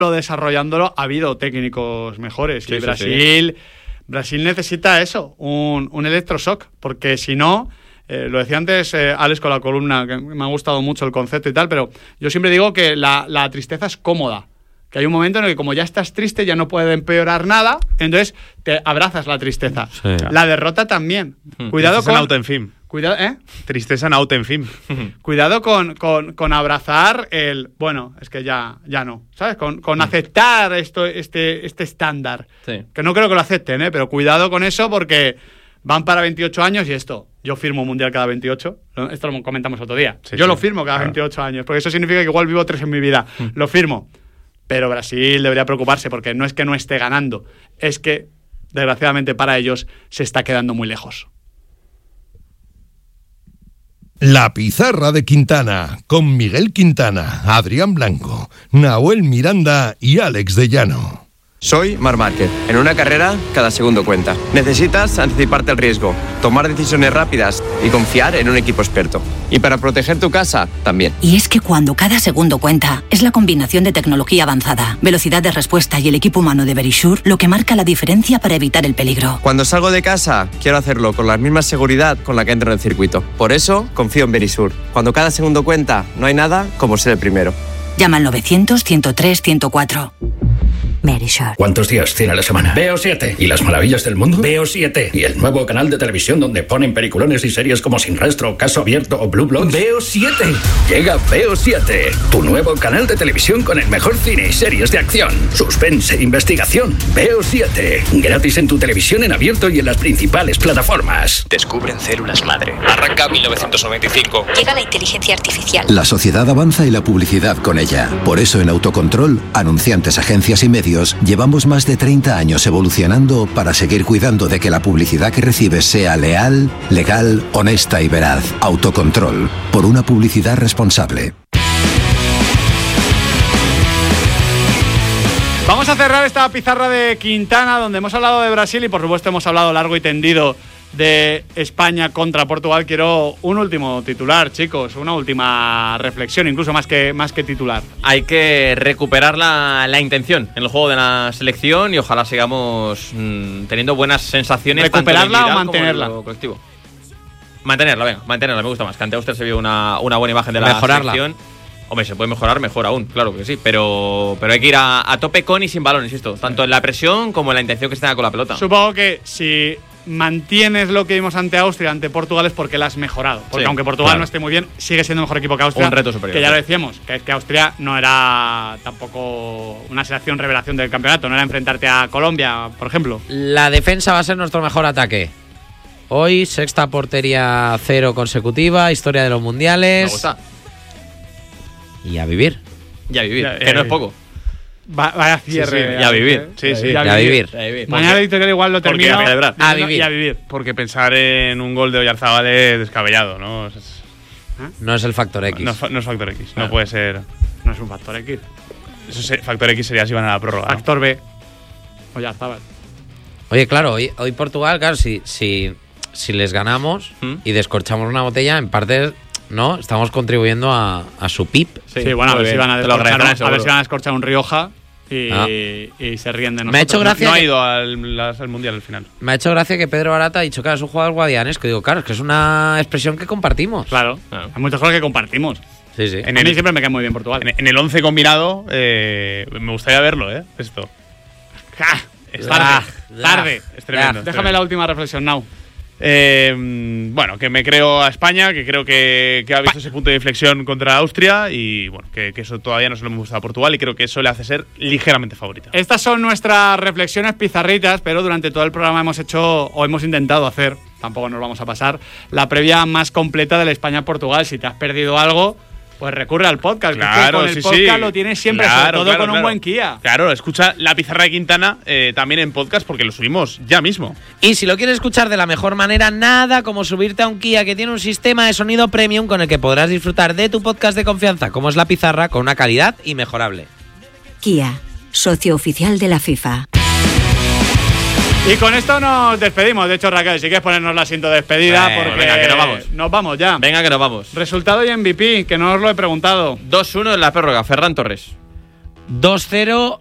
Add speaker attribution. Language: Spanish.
Speaker 1: desarrollándolo, ha habido técnicos mejores. Sí, y Brasil necesita eso, un electroshock, porque si no, lo decía antes Alex con la columna, que me ha gustado mucho el concepto y tal, pero yo siempre digo que la tristeza es cómoda. Que hay un momento en el que como ya estás triste ya no puede empeorar nada, entonces te abrazas la tristeza. Sí. La derrota también. Cuidado con... Cuidado,
Speaker 2: Tristeza naut en fin.
Speaker 1: Cuidado con abrazar el... Bueno, es que ya no, ¿sabes? Con aceptar este estándar. Sí. Que no creo que lo acepten, pero cuidado con eso porque van para 28 años y esto... Yo firmo un mundial cada 28. Esto lo comentamos otro día. Sí, yo lo firmo cada 28 años, porque eso significa que igual vivo 3 en mi vida. Lo firmo. Pero Brasil debería preocuparse porque no es que no esté ganando, es que, desgraciadamente para ellos, se está quedando muy lejos.
Speaker 3: La pizarra de Quintana, con Miguel Quintana, Adrián Blanco, Nahuel Miranda y Alex de Llano.
Speaker 4: Soy Marc Márquez. En una carrera, cada segundo cuenta. Necesitas anticiparte al riesgo, tomar decisiones rápidas y confiar en un equipo experto. Y para proteger tu casa, también.
Speaker 5: Y es que cuando cada segundo cuenta, es la combinación de tecnología avanzada, velocidad de respuesta y el equipo humano de Verisure lo que marca la diferencia para evitar el peligro.
Speaker 4: Cuando salgo de casa, quiero hacerlo con la misma seguridad con la que entro en el circuito. Por eso, confío en Verisure. Cuando cada segundo cuenta, no hay nada como ser el primero.
Speaker 5: Llama al 900-103-104. Verisure.
Speaker 6: ¿Cuántos días tiene la semana? Veo 7. ¿Y las maravillas del mundo? Veo 7. ¿Y el nuevo canal de televisión donde ponen peliculones y series como Sin Rastro, Caso Abierto o Blue Bloods? Veo 7. Llega Veo 7, tu nuevo canal de televisión con el mejor cine y series de acción, suspense e investigación. Veo 7. Gratis en tu televisión en abierto y en las principales plataformas.
Speaker 7: Descubren células madre. Arranca 1995.
Speaker 8: Llega la inteligencia artificial.
Speaker 9: La sociedad avanza y la publicidad con ella. Por eso en Autocontrol, anunciantes, agencias y medios, llevamos más de 30 años evolucionando para seguir cuidando de que la publicidad que recibes sea leal, legal, honesta y veraz. Autocontrol, por una publicidad responsable.
Speaker 1: Vamos a cerrar esta pizarra de Quintana, donde hemos hablado de Brasil y por supuesto hemos hablado largo y tendido de España contra Portugal. Quiero un último titular, chicos, una última reflexión, incluso más que titular.
Speaker 10: Hay que recuperar la intención en el juego de la selección y ojalá sigamos teniendo buenas sensaciones.
Speaker 1: ¿Recuperarla o mantenerla?
Speaker 10: Colectivo. Mantenerla, me gusta más. Que ante Austria se vio una buena imagen de la selección. Hombre, se puede mejorar, mejor aún, claro que sí, pero hay que ir a tope con y sin balón, insisto, tanto en la presión como en la intención que se tenga con la pelota.
Speaker 1: Supongo que si mantienes lo que vimos ante Austria, ante Portugal, es porque la has mejorado. Porque aunque Portugal no esté muy bien, sigue siendo mejor equipo que Austria.
Speaker 10: Un reto superior.
Speaker 1: Que ya lo decíamos, que Austria no era tampoco una selección revelación del campeonato, no era enfrentarte a Colombia, por ejemplo.
Speaker 11: La defensa va a ser nuestro mejor ataque. Hoy, sexta portería 0 consecutiva, historia de los mundiales.
Speaker 10: Me gusta.
Speaker 11: Y a vivir.
Speaker 10: Que no es poco.
Speaker 1: Vaya cierre.
Speaker 10: Sí, y a vivir.
Speaker 11: Y a vivir.
Speaker 1: Mañana el editorial igual lo termino.
Speaker 11: A vivir.
Speaker 1: Y a vivir.
Speaker 2: Porque pensar en un gol de Oyarzabal es descabellado, ¿no?
Speaker 11: No es el factor X.
Speaker 2: No es factor X. No puede ser.
Speaker 1: No es un factor X.
Speaker 2: Factor X sería si van a la prórroga.
Speaker 1: Factor B. Oyarzabal.
Speaker 11: Oye, claro, hoy Portugal, claro, si les ganamos y descorchamos una botella, en parte, ¿no? Estamos contribuyendo a su PIB.
Speaker 1: Sí, bueno, a ver si van a descorchar un Rioja y se ríen de nosotros.
Speaker 11: Me ha hecho gracia
Speaker 2: no ha ido al Mundial al final.
Speaker 11: Me ha hecho gracia que Pedro Barata ha dicho, claro, es un jugador guadianesco. Digo, claro, es que es una expresión que compartimos.
Speaker 1: Claro. Hay muchas cosas que compartimos.
Speaker 11: Sí.
Speaker 1: A mí siempre me cae muy bien Portugal.
Speaker 2: En el 11 combinado, me gustaría verlo, esto.
Speaker 1: Es tarde. Es tremendo. Déjame la última reflexión, Nau.
Speaker 2: Bueno, que me creo a España, que creo que ha visto ese punto de inflexión contra Austria y bueno, que eso todavía no se lo hemos gustado a Portugal y creo que eso le hace ser ligeramente favorita.
Speaker 1: Estas son nuestras reflexiones pizarritas, pero durante todo el programa hemos intentado hacer, tampoco nos vamos a pasar, la previa más completa del España-Portugal. Si te has perdido algo, pues recurre al podcast.
Speaker 2: Claro,
Speaker 1: con el podcast lo tienes siempre, sobre todo con un buen Kia.
Speaker 2: Claro, escucha la pizarra de Quintana también en podcast porque lo subimos ya mismo.
Speaker 11: Y si lo quieres escuchar de la mejor manera, nada como subirte a un Kia que tiene un sistema de sonido premium con el que podrás disfrutar de tu podcast de confianza, como es la pizarra, con una calidad inmejorable.
Speaker 5: Kia, socio oficial de la FIFA.
Speaker 1: Y con esto nos despedimos. De hecho, Raquel, si quieres ponernos la asiento de despedida, porque
Speaker 10: venga, que nos vamos.
Speaker 1: Nos vamos ya.
Speaker 10: Venga, que nos vamos.
Speaker 1: Resultado y MVP, que no os lo he preguntado.
Speaker 10: 2-1 en la prórroga, Ferran Torres.
Speaker 11: 2-0